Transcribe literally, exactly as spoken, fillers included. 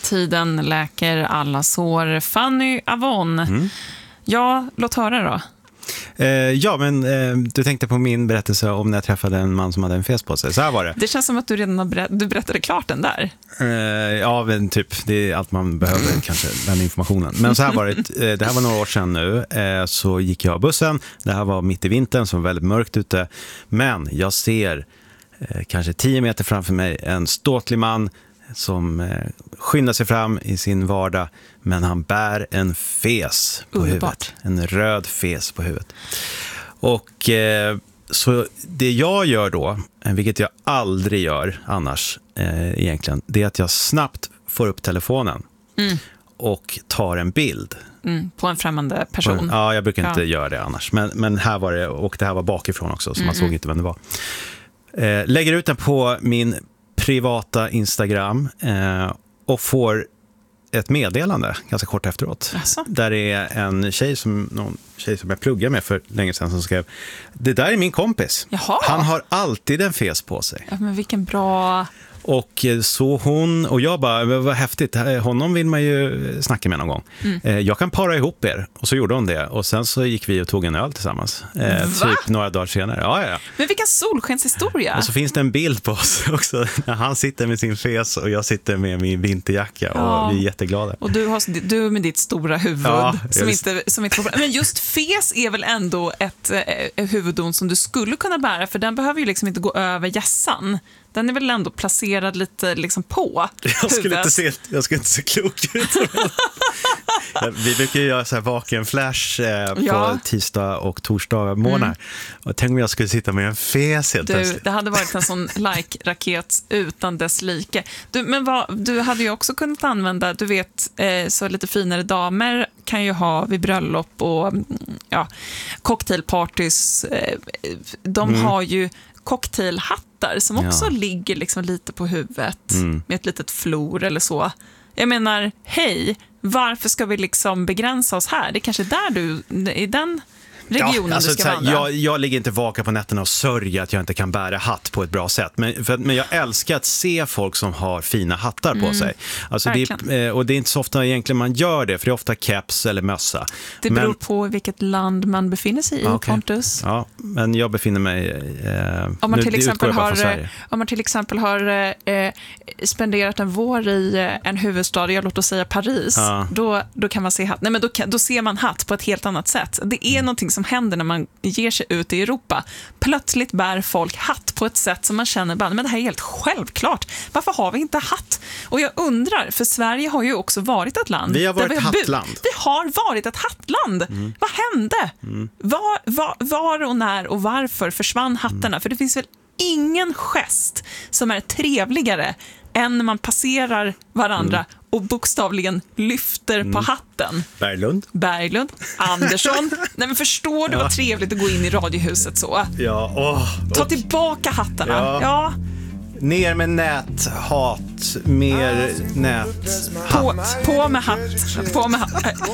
Tiden läker alla sår. Fanny Avon. Mm. Ja, låt höra då. Eh, ja, men eh, du tänkte på min berättelse om när jag träffade en man som hade en fes på sig. Så här var det. Det känns som att du redan har berätt- du berättade klart den där. Eh, ja, men typ. Det är allt man behöver, kanske, den informationen. Men så här var det. Eh, det här var några år sedan nu. Eh, så gick jag av bussen. Det här var mitt i vintern, som var väldigt mörkt ute. Men jag ser eh, kanske tio meter framför mig en ståtlig man som eh, skyndar sig fram i sin vardag, men han bär en fes på Underbart. huvudet. En röd fes på huvudet. Och eh, så det jag gör då, vilket jag aldrig gör annars eh, egentligen, det är att jag snabbt får upp telefonen mm. och tar en bild. Mm, på en främmande person. Ja, jag brukar inte ja. göra det annars. Men, men här var det, och det här var bakifrån också, så mm. man såg inte vem det var. Eh, lägger ut den på min privata Instagram eh, och får ett meddelande ganska kort efteråt. Asså? Där är en tjej som, någon tjej som jag pluggade med för länge sedan som skrev: det där är min kompis. Jaha. Han har alltid en fes på sig. Ja, men vilken bra... Och så hon, och jag bara, vad häftigt, honom vill man ju snacka med någon gång. Mm. Jag kan para ihop er. Och så gjorde hon det. Och sen så gick vi och tog en öl tillsammans. Eh, typ några dagar senare. Ja, ja. Men vilken solskenshistoria. Och så finns det en bild på oss också. När han sitter med sin fes och jag sitter med min vinterjacka. Ja. Och vi är jätteglada. Och du, har, du med ditt stora huvud. Ja, som inte, som inte får, men just fes är väl ändå ett, ett huvudon som du skulle kunna bära. För den behöver ju liksom inte gå över hjässan. Den är väl ändå placerad lite liksom på jag skulle, inte se, jag skulle inte se klok ut. Vi brukar ju göra så här vaken flash eh, på ja. tisdag och torsdag morgnar. Mm. Och tänk om jag skulle sitta med en fes helt du, det hade varit en sån like-raket utan dess like. Du, men vad, du hade ju också kunnat använda, du vet, eh, så lite finare damer kan ju ha vid bröllop och ja, cocktailpartys. Eh, de mm. har ju cocktailhattar som också ja. ligger liksom lite på huvudet mm. med ett litet flor eller så. Jag menar, hej, varför ska vi liksom begränsa oss här? Det är kanske där du, i den regionen ja, alltså, du ska vandra. Jag, jag ligger inte vaka på nätterna och sörja att jag inte kan bära hatt på ett bra sätt. Men, för, men jag älskar att se folk som har fina hattar på mm. sig. Alltså det, och det är inte så ofta egentligen man gör det, för det är ofta keps eller mössa. Det beror men, på vilket land man befinner sig i, okay. Pontus. Ja, men jag befinner mig... Eh, om, man till nu, exempel har, om man till exempel har eh, spenderat en vår i en huvudstad, jag låt oss säga Paris, ja. då, då kan man se hatt. Nej, men då, då ser man hatt på ett helt annat sätt. Det är mm. någonting som händer när man ger sig ut i Europa. Plötsligt bär folk hatt på ett sätt som man känner bara, men det här är helt självklart. Varför har vi inte hatt? Och jag undrar, för Sverige har ju också varit ett land. Vi har varit ett hattland. Vi har varit ett hattland. Mm. Vad hände? Mm. Var, var, var och när och varför försvann hattarna? Mm. För det finns väl ingen gest som är trevligare än när man passerar varandra mm. och bokstavligen lyfter mm. på hatten. Berglund. Berglund. Andersson. Nej, men förstår du ja. vad trevligt att gå in i radiohuset så? Ja. Oh. Ta tillbaka hattarna. Ja. ja. Ner med nät, hat, mer nät, på, på med hatt. På med hatt.